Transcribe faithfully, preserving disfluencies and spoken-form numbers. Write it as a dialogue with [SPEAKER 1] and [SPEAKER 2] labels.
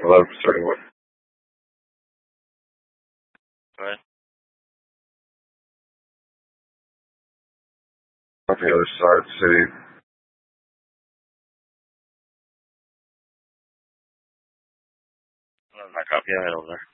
[SPEAKER 1] eleven thirty-one.
[SPEAKER 2] Go ahead.
[SPEAKER 1] On the other side of the city.
[SPEAKER 2] Not copy. I head over there.